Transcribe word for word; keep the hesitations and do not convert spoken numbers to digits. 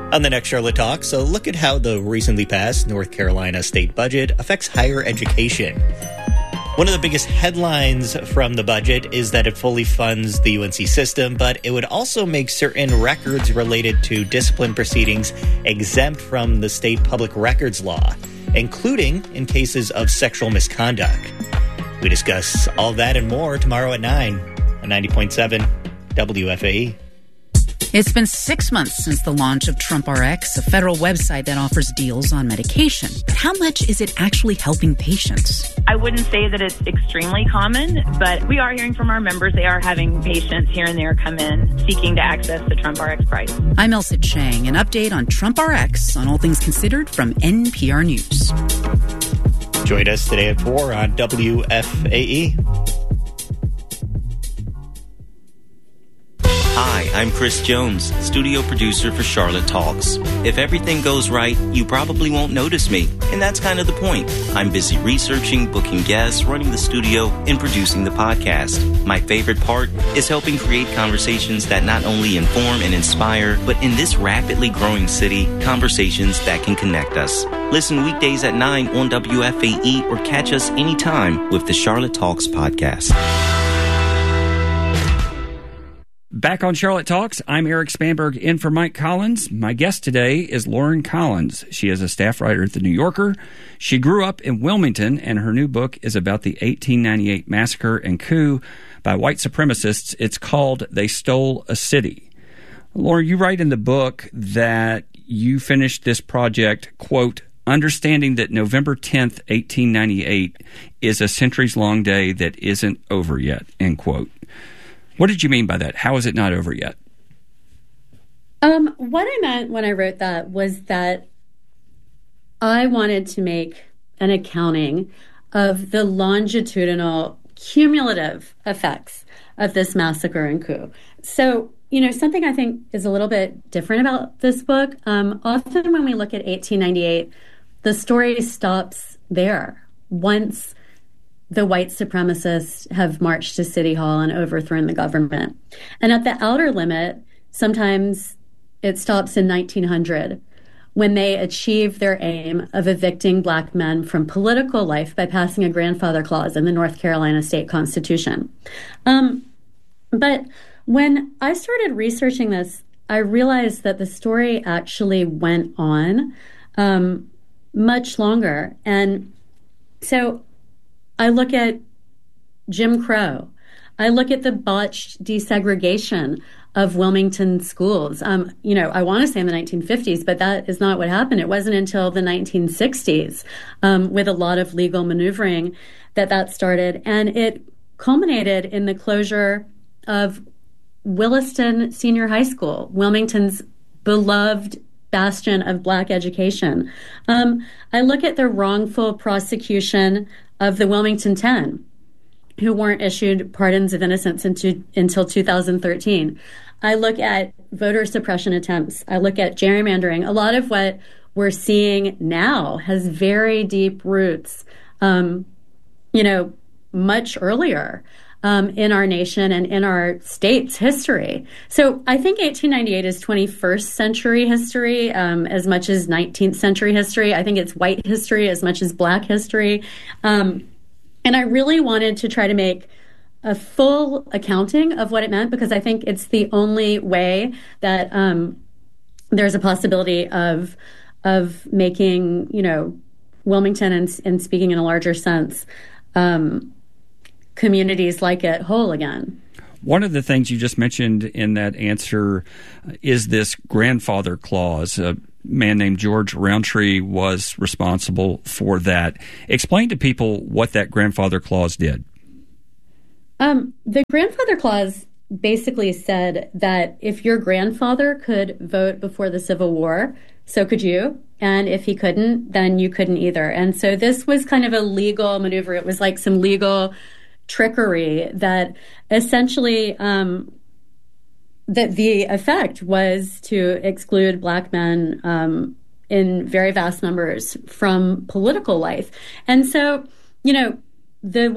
On the next Charlotte Talks, a look at how the recently passed North Carolina state budget affects higher education. One of the biggest headlines from the budget is that it fully funds the U N C system, but it would also make certain records related to discipline proceedings exempt from the state public records law, including in cases of sexual misconduct. We discuss all that and more tomorrow at nine on ninety point seven W F A E. It's been six months since the launch of TrumpRx, a federal website that offers deals on medication. But how much is it actually helping patients? I wouldn't say that it's extremely common, but we are hearing from our members. They are having patients here and there come in seeking to access the TrumpRx price. I'm Elsa Chang. An update on TrumpRx on All Things Considered from N P R News. Join us today at four on W F A E. Hi, I'm Chris Jones, studio producer for Charlotte Talks. If everything goes right, you probably won't notice me, and that's kind of the point. I'm busy researching, booking guests, running the studio, and producing the podcast. My favorite part is helping create conversations that not only inform and inspire, but in this rapidly growing city, conversations that can connect us. Listen weekdays at nine on W F A E or catch us anytime with the Charlotte Talks podcast. Back on Charlotte Talks, I'm Eric Spanberg in for Mike Collins. My guest today is Lauren Collins. She is a staff writer at The New Yorker. She grew up in Wilmington, and her new book is about the eighteen ninety-eight massacre and coup by white supremacists. It's called They Stole a City. Lauren, you write in the book that you finished this project, quote, understanding that November tenth, eighteen ninety-eight is a centuries-long day that isn't over yet, end quote. What did you mean by that? How is it not over yet? Um, what I meant when I wrote that was that I wanted to make an accounting of the longitudinal cumulative effects of this massacre and coup. So, you know, something I think is a little bit different about this book, um, often when we look at eighteen ninety-eight, the story stops there. Once the white supremacists have marched to City Hall and overthrown the government. And at the outer limit, sometimes it stops in nineteen hundred, when they achieve their aim of evicting Black men from political life by passing a grandfather clause in the North Carolina state constitution. Um, but when I started researching this, I realized that the story actually went on um, much longer. And so I look at Jim Crow. I look at the botched desegregation of Wilmington schools. Um, you know, I want to say in the nineteen fifties, but that is not what happened. It wasn't until the nineteen sixties, um, with a lot of legal maneuvering, that that started. And it culminated in the closure of Williston Senior High School, Wilmington's beloved bastion of Black education. Um, I look at the wrongful prosecution of the Wilmington Ten, who weren't issued pardons of innocence into, until two thousand thirteen. I look at voter suppression attempts. I look at gerrymandering. A lot of what we're seeing now has very deep roots, um, you know, much earlier um, in our nation and in our state's history. So I think eighteen ninety-eight is twenty-first century history um, as much as nineteenth century history. I think it's white history as much as Black history. Um, and I really wanted to try to make a full accounting of what it meant, because I think it's the only way that um, there's a possibility of of making, you know, Wilmington and, and speaking in a larger sense, um, communities like it whole again. One of the things you just mentioned in that answer is this grandfather clause. A man named George Roundtree was responsible for that. Explain to people what that grandfather clause did. Um, the grandfather clause basically said that if your grandfather could vote before the Civil War, so could you. And if he couldn't, then you couldn't either. And so this was kind of a legal maneuver. It was like some legal trickery that essentially um, that the effect was to exclude Black men um, in very vast numbers from political life. And so, you know, the